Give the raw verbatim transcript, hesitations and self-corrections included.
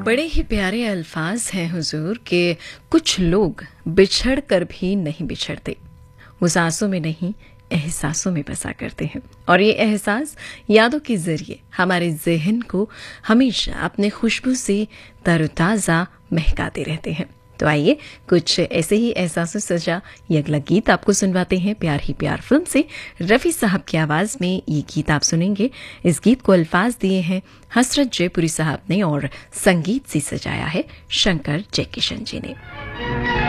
बड़े ही प्यारे अल्फाज हैं हुजूर के कुछ लोग बिछड़ कर भी नहीं बिछड़ते, वो सांसों में नहीं एहसासों में बसा करते हैं और ये एहसास यादों के जरिए हमारे जहन को हमेशा अपने खुशबू से तरोताज़ा महकाते रहते हैं। तो आइए कुछ ऐसे ही एहसासों से सजा ये अगला गीत आपको सुनवाते हैं। प्यार ही प्यार फिल्म से रफ़ी साहब की आवाज़ में ये गीत आप सुनेंगे। इस गीत को अल्फाज दिए हैं हसरत जयपुरी साहब ने और संगीत से सजाया है शंकर जयकिशन जी ने।